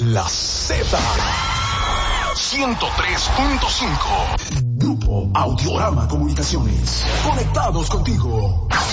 La Z. 103.5. Grupo Audiorama Comunicaciones. Conectados contigo.